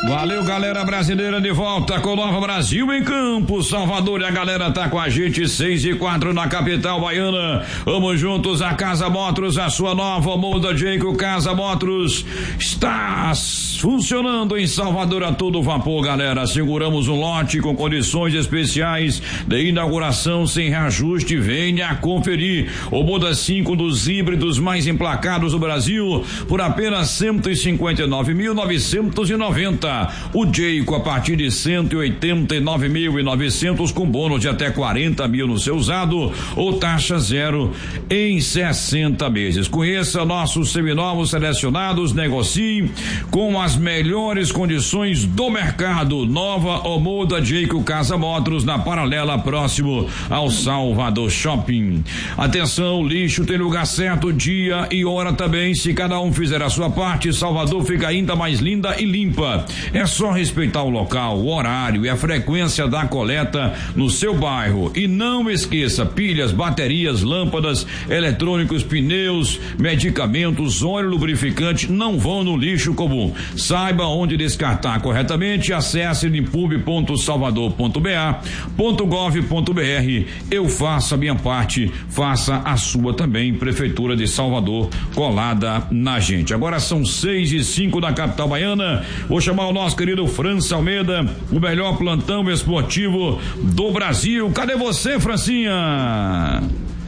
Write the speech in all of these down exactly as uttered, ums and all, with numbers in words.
Valeu, galera brasileira, de volta com Nova Brasil em Campo, Salvador, e a galera tá com a gente, seis e quatro na capital baiana. Vamos juntos, a Casa Motors, a sua nova muda Jayco. Casa Motors está funcionando em Salvador a todo vapor, galera. Seguramos um lote com condições especiais de inauguração sem reajuste. Venha conferir o Muda cinco dos híbridos mais emplacados do Brasil por apenas cento e cinquenta e nove mil novecentos e noventa. O Jayco a partir de cento e oitenta e nove mil e novecentos com bônus de até quarenta mil no seu usado ou taxa zero em sessenta meses. Conheça nossos seminovos selecionados, negocie com as melhores condições do mercado. Nova ou muda Jayco Casa Motors, na Paralela, próximo ao Salvador Shopping. Atenção, lixo tem lugar certo, dia e hora também. Se cada um fizer a sua parte, Salvador fica ainda mais linda e limpa. É só respeitar o local, o horário e a frequência da coleta no seu bairro. E não esqueça, pilhas, baterias, lâmpadas, eletrônicos, pneus, medicamentos, óleo lubrificante não vão no lixo comum. Saiba onde descartar corretamente. Acesse limpub ponto salvador ponto ba ponto gov ponto br. Eu faço a minha parte, faça a sua também. Prefeitura de Salvador colada na gente. Agora são seis e cinco da capital baiana. Vou chamar o nosso querido França Almeida, o melhor plantão esportivo do Brasil. Cadê você, Francinha?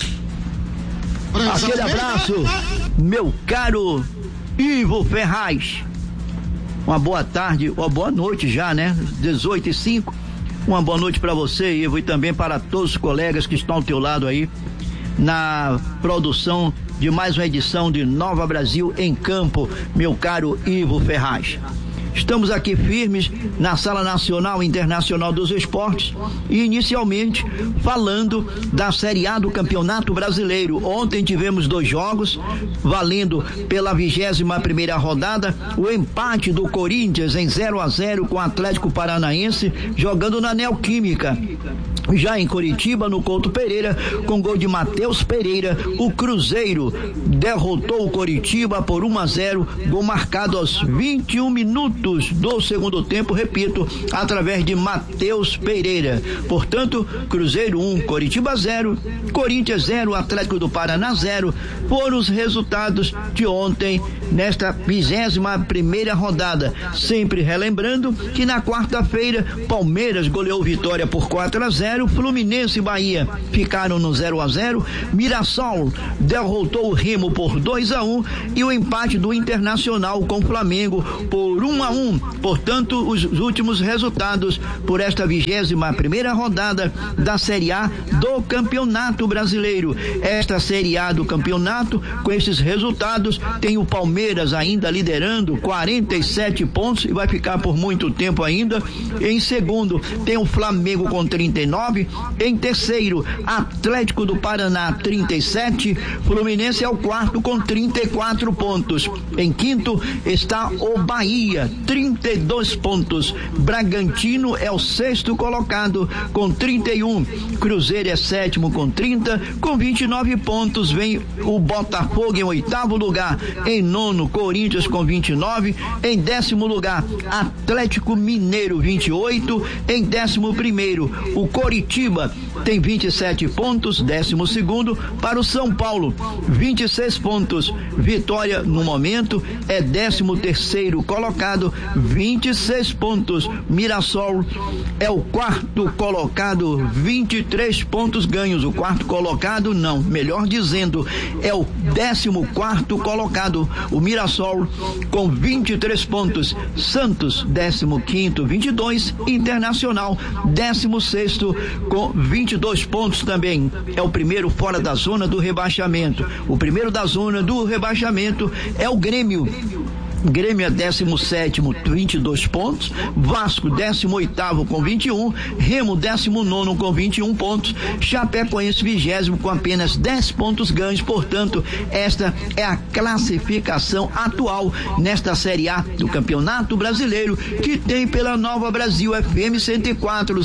Aquele abraço, meu caro Ivo Ferraz. Uma boa tarde, uma boa noite já, né? dezoito e cinco. Uma boa noite para você, Ivo, e também para todos os colegas que estão ao teu lado aí na produção de mais uma edição de Nova Brasil em Campo, meu caro Ivo Ferraz. Estamos aqui firmes na Sala Nacional e Internacional dos Esportes e inicialmente falando da Série A do Campeonato Brasileiro. Ontem tivemos dois jogos, valendo pela vigésima primeira rodada, o empate do Corinthians em zero a zero com o Atlético Paranaense, jogando na Neoquímica. Já em Curitiba, no Couto Pereira, com gol de Matheus Pereira, o Cruzeiro derrotou o Curitiba por um a zero, gol marcado aos vinte e um minutos do segundo tempo, repito, através de Matheus Pereira. Portanto, Cruzeiro um, Curitiba zero, Corinthians zero, Atlético do Paraná zero, foram os resultados de ontem nesta vigésima primeira rodada. Sempre relembrando que na quarta-feira, Palmeiras goleou Vitória por quatro a zero, Fluminense e Bahia ficaram no zero a zero, Mirassol derrotou o Remo por dois a um e o empate do Internacional com o Flamengo por um a um. Portanto, os últimos resultados por esta vigésima primeira rodada da Série A do Campeonato Brasileiro. Esta Série A do Campeonato, com esses resultados, tem o Palmeiras ainda liderando quarenta e sete pontos e vai ficar por muito tempo ainda. Em segundo, tem o Flamengo com trinta e nove. Em terceiro, Atlético do Paraná trinta e sete. Fluminense é o quarto com trinta e quatro pontos. Em quinto está o Bahia, trinta e dois pontos. Bragantino é o sexto colocado com trinta e um. Cruzeiro é sétimo com trinta. Com vinte e nove pontos vem o Botafogo em oitavo lugar. Em nono, Corinthians com vinte e nove. Em décimo lugar, Atlético Mineiro vinte e oito. Em décimo primeiro, o Coritiba tem vinte e sete pontos. Décimo segundo para o São Paulo, vinte e seis pontos. Vitória no momento é décimo terceiro colocado, vinte e seis pontos. Mirassol é o quarto colocado, vinte e três pontos ganhos. O quarto colocado, não, melhor dizendo, é o décimo quarto colocado, o Mirassol com vinte e três pontos. Santos, décimo quinto, vinte e dois. Internacional, décimo sexto com vinte e dois pontos também. É o primeiro fora da zona do rebaixamento. O primeiro da zona do rebaixamento é o Grêmio. Grêmio é décimo sétimo, vinte e dois pontos. Vasco, décimo oitavo com vinte e um. Remo, décimo nono com vinte e um pontos. Chapecoense, vigésimo com apenas dez pontos ganhos. Portanto, esta é a classificação atual nesta Série A do Campeonato Brasileiro, que tem pela Nova Brasil F M cento e quatro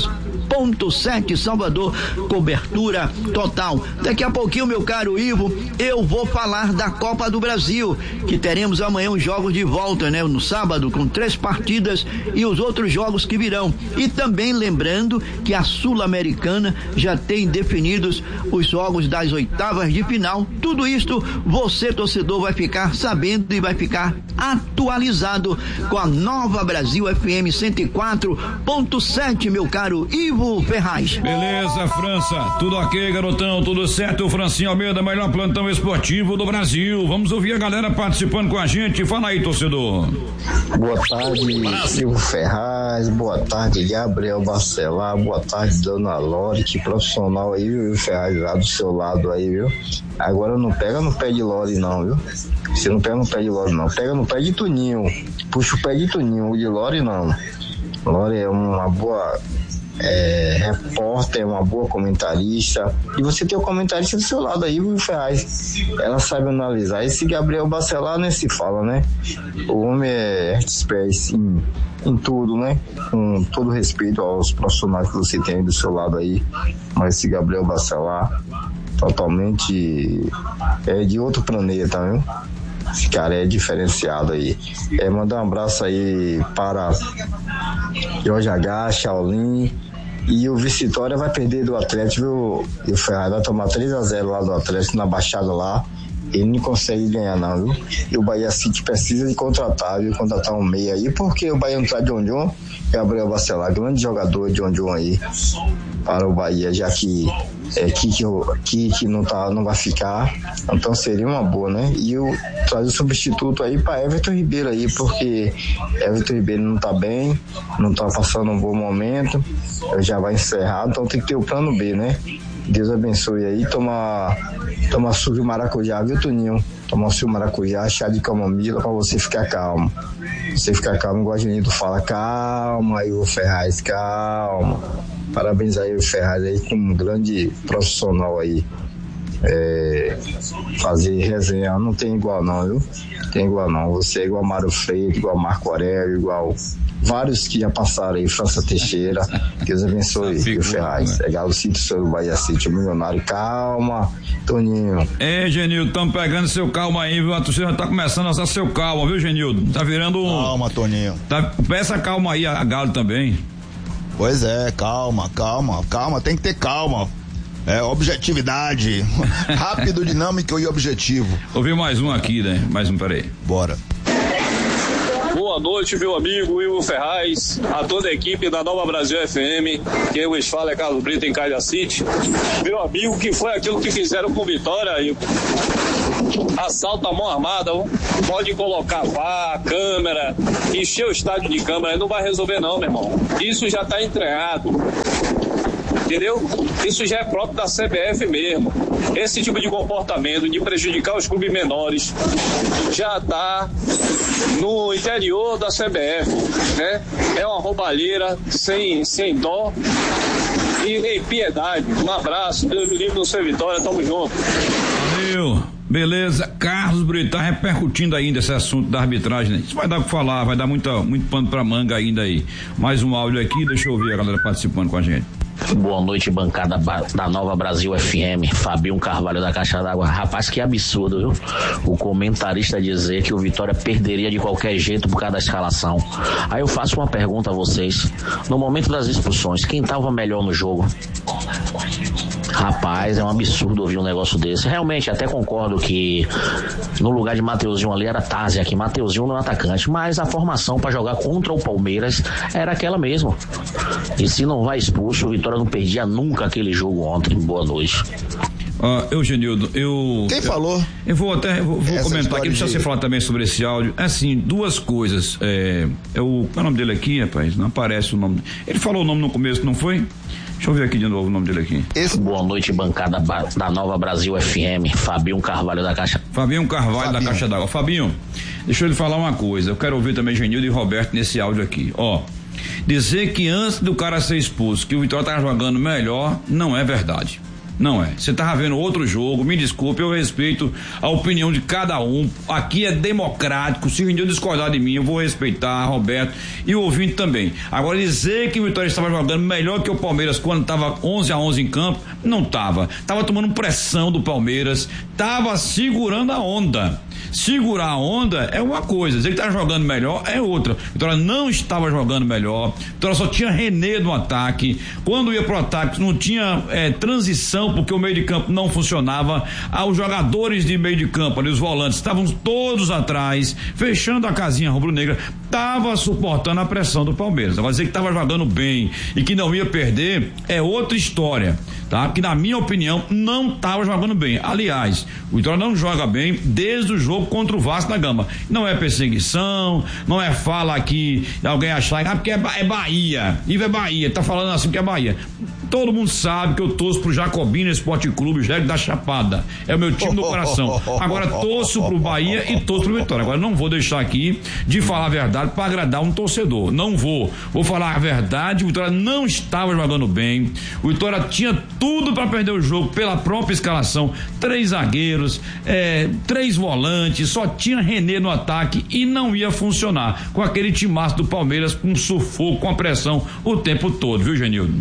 ponto sete Salvador, cobertura total. Daqui a pouquinho, meu caro Ivo, eu vou falar da Copa do Brasil, que teremos amanhã os jogos de volta, né? No sábado, com três partidas e os outros jogos que virão. E também lembrando que a Sul-Americana já tem definidos os jogos das oitavas de final. Tudo isto você, torcedor, vai ficar sabendo e vai ficar atualizado com a Nova Brasil F M cento e quatro ponto sete, meu caro Ivo Ferraz. Beleza, França, tudo ok, garotão, tudo certo. Francinho Almeida, melhor plantão esportivo do Brasil. Vamos ouvir a galera participando com a gente. Fala aí, torcedor. Boa tarde, Ivo Ferraz. Boa tarde, Gabriel Bacelar. Boa tarde, Dona Lore. Que profissional aí, viu, Ivo Ferraz, lá do seu lado aí, viu? Agora não pega no pé de Lore não, viu? Você não pega no pé de Lore não, pega no pé de Tuninho. Puxa o pé de Tuninho, o de Lore não. Lore é uma boa é, repórter, uma boa comentarista. E você tem o comentarista do seu lado aí, Ivo Ferraz. Ela sabe analisar. Esse Gabriel Bacelar nem se fala, né? O homem é expert em, em tudo, né? Com todo respeito aos profissionais que você tem aí do seu lado aí. Mas esse Gabriel Bacelar totalmente é de outro planeta, viu? Esse cara é diferenciado aí. É, mandar um abraço aí para Jorge H, Shaolin. E o Vitória vai perder do Atlético, viu? E o Ferraz vai tomar três a zero lá do Atlético, na Baixada lá. Ele não consegue ganhar não, viu? E o Bahia City precisa de contratar, viu? Contratar um meia aí, porque o Bahia não traz John John. Gabriel Bacelar, grande jogador de John John aí para o Bahia, já que é, Kiki, Kiki não, tá, não vai ficar, então seria uma boa, né? E eu trazer o substituto aí para Everton Ribeiro aí, porque Everton Ribeiro não tá bem, não tá passando um bom momento, já vai encerrar, então tem que ter o plano B, né? Deus abençoe aí, toma, toma suco de maracujá, viu, Toninho? Toma suco de maracujá, chá de camomila pra você ficar calmo. Você ficar calmo, igual a Genito fala, calma aí, o Ferraz, calma. Parabéns aí, o Ferraz aí, com um grande profissional aí. É, fazer resenha não tem igual não, viu? Tem igual não. Você é igual a Mário Freire, igual a Marco Aurélio, igual vários que já passaram aí, França Teixeira. Deus abençoe, viu, Ferraz? É Galo City, seu Bahia City, milionário. Calma, Toninho. É, Genildo, estamos pegando seu calma aí, viu? A torcida tá começando a usar seu calma, viu, Genildo? Tá virando um. Calma, Toninho. Tá, peça calma aí, a Galo também. Pois é, calma, calma, calma, tem que ter calma. É, objetividade. Rápido, dinâmico e objetivo. Ouvi mais um aqui, né? Mais um, peraí. Bora. Boa noite, meu amigo Ivo Ferraz, a toda a equipe da Nova Brasil F M. Quem vos fala é Carlos Brito, em Caia City. Meu amigo, que foi aquilo que fizeram com Vitória, Ivo? Assalto à mão armada, pode colocar V A R, câmera, encher o estádio de câmera, não vai resolver não, meu irmão. Isso já está entranhado. Entendeu? Isso já é próprio da C B F mesmo. Esse tipo de comportamento de prejudicar os clubes menores já está no interior da C B F, né? É uma roubalheira sem, sem dó e nem piedade. Um abraço, Deus me livre do seu Vitória, tamo junto. Valeu. Beleza, Carlos Brito tá repercutindo ainda esse assunto da arbitragem, né? Isso vai dar o que falar, vai dar muita, muito pano pra manga ainda aí. Mais um áudio aqui, deixa eu ouvir a galera participando com a gente. Boa noite, bancada da Nova Brasil F M, Fabinho Carvalho da Caixa d'Água. Rapaz, que absurdo, viu? O comentarista dizer que o Vitória perderia de qualquer jeito por causa da escalação. Aí eu faço uma pergunta a vocês. No momento das expulsões, quem estava melhor no jogo? Rapaz, é um absurdo ouvir um negócio desse. Realmente, até concordo que no lugar de Mateuzinho ali era Tazia, que Mateuzinho não é atacante, mas a formação para jogar contra o Palmeiras era aquela mesmo. E se não vai expulso, o Vitória não perdia nunca aquele jogo ontem. Boa noite. Ah, Eugenildo, eu... Quem falou? Eu vou até, vou, vou comentar aqui, deixa de... você falar também sobre esse áudio. Assim, duas coisas. É, é o, qual é o nome dele aqui, rapaz? Não aparece o nome. Ele falou o nome no começo, não foi? Deixa eu ver aqui de novo o nome dele aqui. Esse... Boa noite, bancada da Nova Brasil F M, Fabinho Carvalho da Caixa. Fabinho Carvalho Fabinho. da Caixa d'Água. Fabinho, deixa eu lhe falar uma coisa. Eu quero ouvir também Genildo e Roberto nesse áudio aqui. Ó, dizer que antes do cara ser expulso, que o Vitória tá jogando melhor, não é verdade. Não é. Você tava vendo outro jogo, me desculpe, eu respeito a opinião de cada um. Aqui é democrático. Se o Renildo discordar de mim, eu vou respeitar, Roberto e o ouvinte também. Agora, dizer que o Vitória estava jogando melhor que o Palmeiras quando estava onze a onze em campo, não tava. Tava tomando pressão do Palmeiras, tava segurando a onda. Segurar a onda é uma coisa, dizer que tá jogando melhor é outra. Vitória não estava jogando melhor, Vitória só tinha René no ataque. Quando ia pro ataque, não tinha é, transição, porque o meio de campo não funcionava. Ah, os jogadores de meio de campo, ali, os volantes, estavam todos atrás, fechando a casinha rubro-negra, tava suportando a pressão do Palmeiras. Agora, dizer que tava jogando bem e que não ia perder é outra história, tá? Que na minha opinião não tava jogando bem. Aliás, o Vitória não joga bem desde o jogo contra o Vasco da Gama. Não é perseguição, não é fala aqui alguém achar, ah, porque é, é Bahia, Ivo é Bahia, tá falando assim que é Bahia. Todo mundo sabe que eu torço pro Jacobina Esporte Clube, Jérico da Chapada. É o meu time do coração. Agora torço pro Bahia e torço pro Vitória. Agora não vou deixar aqui de falar a verdade para agradar um torcedor. Não vou. Vou falar a verdade. O Vitória não estava jogando bem. O Vitória tinha tudo para perder o jogo pela própria escalação. Três zagueiros, é, três volantes, só tinha René no ataque e não ia funcionar com aquele timaço do Palmeiras com sufoco, com a pressão o tempo todo, viu, Genildo?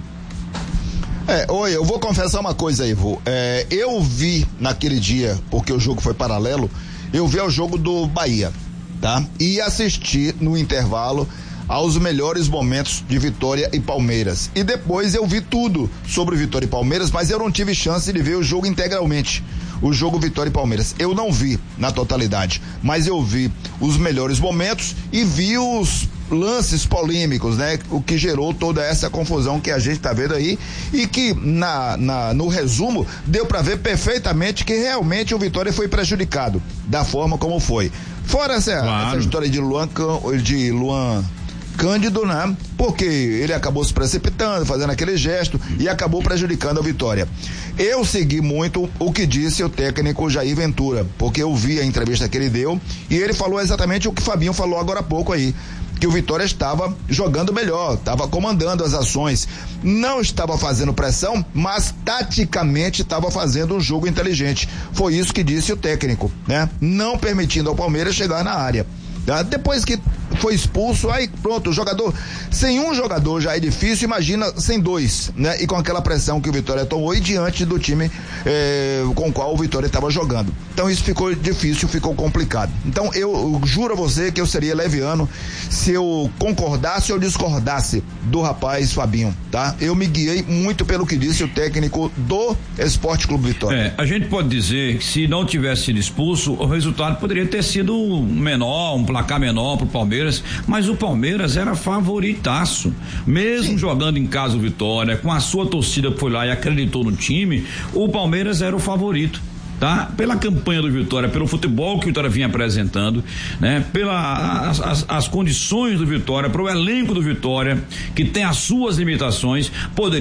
É, oi, eu vou confessar uma coisa, Ivo. É, eu vi naquele dia, porque o jogo foi paralelo, eu vi o jogo do Bahia, tá? E assisti no intervalo aos melhores momentos de Vitória e Palmeiras. E depois eu vi tudo sobre Vitória e Palmeiras, mas eu não tive chance de ver o jogo integralmente. O jogo Vitória e Palmeiras. Eu não vi na totalidade, mas eu vi os melhores momentos e vi os lances polêmicos, né? O que gerou toda essa confusão que a gente tá vendo aí e que na, na no resumo deu para ver perfeitamente que realmente o Vitória foi prejudicado da forma como foi. Fora essa, claro. essa história de Luan, de Luan Cândido, né? Porque ele acabou se precipitando, fazendo aquele gesto e acabou prejudicando a Vitória. Eu segui muito o que disse o técnico Jair Ventura, porque eu vi a entrevista que ele deu e ele falou exatamente o que o Fabinho falou agora há pouco aí, que o Vitória estava jogando melhor, estava comandando as ações, não estava fazendo pressão, mas taticamente estava fazendo um jogo inteligente. Foi isso que disse o técnico, né? Não permitindo ao Palmeiras chegar na área. Tá? Depois que foi expulso, aí pronto, o jogador, sem um jogador já é difícil, imagina sem dois, né? E com aquela pressão que o Vitória tomou e diante do time eh, com o qual o Vitória estava jogando. Então isso ficou difícil, ficou complicado. Então eu, eu juro a você que eu seria leviano se eu concordasse ou discordasse do rapaz Fabinho, tá? Eu me guiei muito pelo que disse o técnico do Esporte Clube Vitória. É, a gente pode dizer que se não tivesse sido expulso, o resultado poderia ter sido menor, um placar menor pro Palmeiras, mas o Palmeiras era favoritaço, mesmo Sim. jogando em casa o Vitória, com a sua torcida que foi lá e acreditou no time, o Palmeiras era o favorito. Tá? Pela campanha do Vitória, pelo futebol que o Vitória vinha apresentando, né? Pela as, as, as condições do Vitória, pro elenco do Vitória, que tem as suas limitações, poderia